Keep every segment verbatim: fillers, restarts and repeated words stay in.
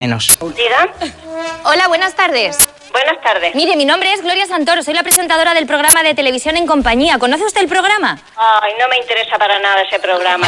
menos. Diga. Hola, buenas tardes. Buenas tardes. Mire, mi nombre es Gloria Santoro, soy la presentadora del programa de televisión En Compañía. ¿Conoce usted el programa? Ay, no me interesa para nada ese programa.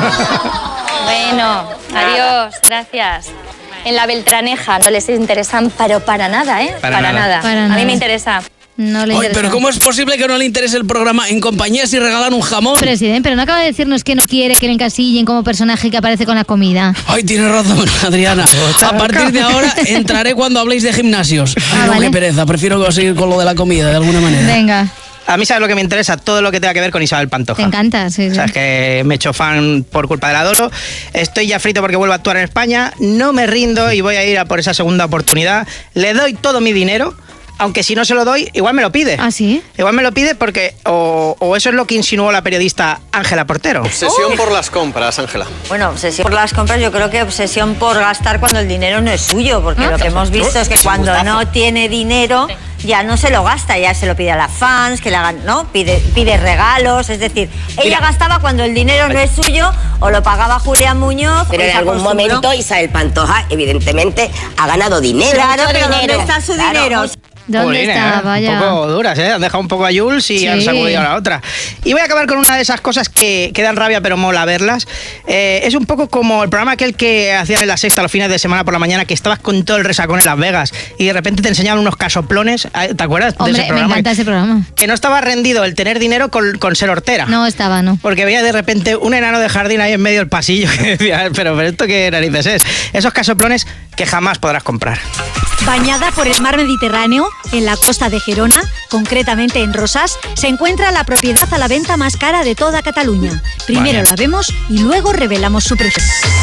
Bueno, adiós, gracias. En la Beltraneja no les interesan, pero para nada, ¿eh? Para nada. Para A nada. mí me interesa. No le Ay, interesa. pero ¿cómo es posible que no le interese el programa En Compañía si regalan un jamón? Presidente, pero no acaba de decirnos que no quiere que le encasillen como personaje que aparece con la comida. Ay, tienes razón, Adriana. A partir de ahora entraré cuando habléis de gimnasios. Ay, Ah, no, vale. qué pereza. Prefiero seguir con lo de la comida, de alguna manera. Venga, A mí, ¿sabes lo que me interesa? Todo lo que tenga que ver con Isabel Pantoja. te encanta, sí, O sí. sea, es que me he hecho fan por culpa de la Dolo. Estoy ya frito porque vuelvo a actuar en España. No me rindo y voy a ir a por esa segunda oportunidad. Le doy todo mi dinero, aunque si no se lo doy, igual me lo pide. ¿Ah, sí? Igual me lo pide porque o, o eso es lo que insinuó la periodista Ángela Portero. Obsesión por las compras, Ángela. Bueno, obsesión por las compras, yo creo que obsesión por gastar cuando el dinero no es suyo, porque lo que hemos visto es que cuando no tiene dinero ya no se lo gasta, ya se lo pide a las fans, que le hagan, ¿no? Pide, pide regalos, es decir, ella Mira. gastaba cuando el dinero no es suyo o lo pagaba Julián Muñoz. Pero o en se algún acostumbró. momento Isabel Pantoja, evidentemente, ha ganado dinero. Claro, Mucho pero ¿dónde dinero. está su Claro. dinero? ¿Dónde Jolín, está? eh, Vaya. Un poco duras, ¿eh? Han dejado un poco a Jules y Sí. han sacudido a la otra. Y voy a acabar con una de esas cosas que, que dan rabia, pero mola verlas. Eh, es un poco como el programa aquel que hacían en la sexta los fines de semana por la mañana, que estabas con todo el resacón en Las Vegas y de repente te enseñaban unos casoplones. ¿Te acuerdas de Hombre, ese me programa? encanta ese programa. Que no estaba rendido el tener dinero con, con ser hortera. No estaba, no. Porque veía de repente un enano de jardín ahí en medio del pasillo que decía, pero, pero ¿esto qué narices es? Esos casoplones que jamás podrás comprar. Bañada por el mar Mediterráneo, en la costa de Gerona, concretamente en Rosas, se encuentra la propiedad a la venta más cara de toda Cataluña. Primero Vaya. la vemos y luego revelamos su precio.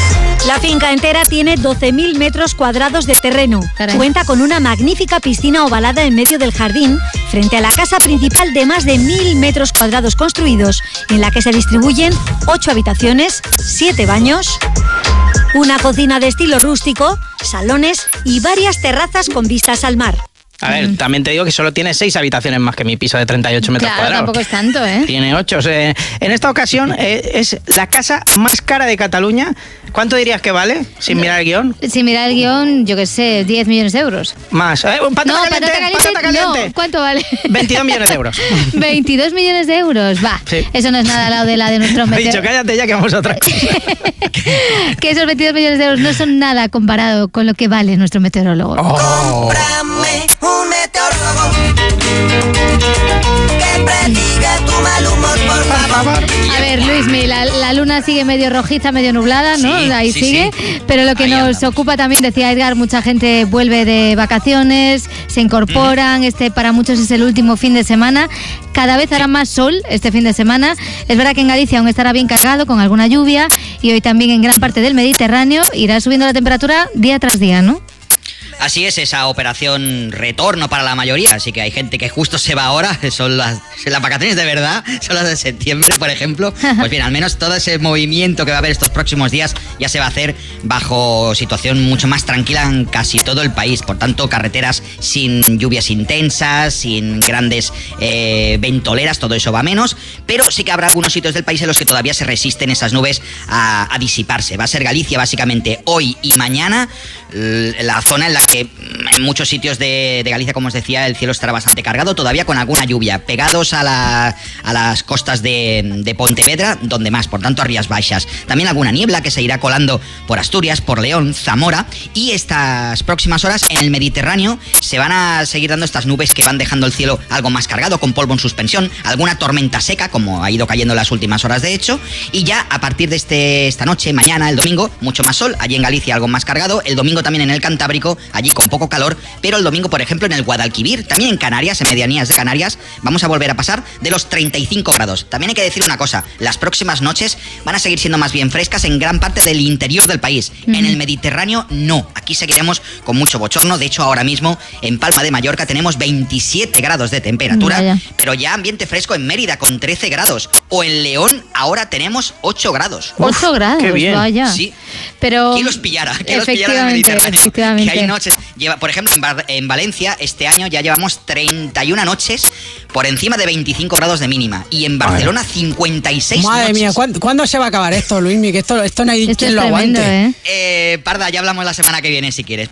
La finca entera tiene doce mil metros cuadrados de terreno. Caray. Cuenta con una magnífica piscina ovalada en medio del jardín, frente a la casa principal de más de mil metros cuadrados construidos, en la que se distribuyen ocho habitaciones, siete baños, una cocina de estilo rústico, salones y varias terrazas con vistas al mar. A ver, también te digo que solo tiene seis habitaciones más que mi piso de treinta y ocho metros Claro, cuadrados. tampoco es tanto, ¿eh? Tiene ocho. O sea, en esta ocasión eh, es la casa más cara de Cataluña. ¿Cuánto dirías que vale, sin mirar el guión? Si mira el guión, yo qué sé, diez millones de euros. Más. Eh, patata No, caliente, patata caliente, patata caliente. no. ¿Cuánto vale? veintidós millones de euros. veintidós millones de euros, va. Sí. Eso no es nada al lado de la de nuestros He dicho, meteorólogos. cállate ya que vamos a otra cosa. Que esos veintidós millones de euros no son nada comparado con lo que vale nuestro meteorólogo. Oh. Cómprame un meteorólogo que prediga tu mal humor, por favor. A ver, Luismi, la, la luna sigue medio rojiza, medio nublada, ¿no? Sí, Ahí sí, sigue. sí. Pero lo que Ahí nos andamos. ocupa también, decía Edgar, mucha gente vuelve de vacaciones, se incorporan. Este para muchos es el último fin de semana. Cada vez hará más sol este fin de semana. Es verdad que en Galicia aún estará bien cargado con alguna lluvia y hoy también en gran parte del Mediterráneo irá subiendo la temperatura día tras día, ¿no? Así es, esa operación retorno para la mayoría, así que hay gente que justo se va ahora, son las, las vacaciones de verdad, son las de septiembre, por ejemplo. Pues bien, al menos todo ese movimiento que va a haber estos próximos días ya se va a hacer bajo situación mucho más tranquila en casi todo el país. Por tanto, carreteras sin lluvias intensas, sin grandes eh, ventoleras, todo eso va a menos, pero sí que habrá algunos sitios del país en los que todavía se resisten esas nubes a, a disiparse. Va a ser Galicia básicamente hoy y mañana, la zona en la que en muchos sitios de, de Galicia, como os decía, el cielo estará bastante cargado, todavía con alguna lluvia, pegados a, la, a las costas de, de Pontevedra, donde más, por tanto a Rías Baixas. También alguna niebla que se irá colando por Asturias, por León, Zamora, y estas próximas horas en el Mediterráneo se van a seguir dando estas nubes que van dejando el cielo algo más cargado, con polvo en suspensión, alguna tormenta seca, como ha ido cayendo en las últimas horas de hecho, y ya a partir de este, esta noche, mañana, el domingo, mucho más sol, allí en Galicia algo más cargado, el domingo también en el Cantábrico, allí con poco calor, pero el domingo, por ejemplo, en el Guadalquivir, también en Canarias, en medianías de Canarias, vamos a volver a pasar de los treinta y cinco grados. También hay que decir una cosa, las próximas noches van a seguir siendo más bien frescas en gran parte del interior del país. Mm. En el Mediterráneo, no. Aquí seguiremos con mucho bochorno. De hecho, ahora mismo, en Palma de Mallorca tenemos veintisiete grados de temperatura, Vaya. pero ya ambiente fresco en Mérida con trece grados. O en León, ahora tenemos ocho grados. ocho grados, qué bien. vaya. Sí. Pero ¿Quién los pillara? ¿Quién los pillara en el Mediterráneo? Efectivamente. Que hay noches. Lleva, por ejemplo, en, Bar, en Valencia, este año ya llevamos treinta y una noches por encima de veinticinco grados de mínima. Y en Barcelona, Madre. cincuenta y seis Madre noches. mía, ¿cuándo, ¿cuándo se va a acabar esto, Luismi? Que esto, esto no hay esto quien es lo tremendo, aguante. ¿eh? Eh, Parda, ya hablamos la semana que viene si quieres.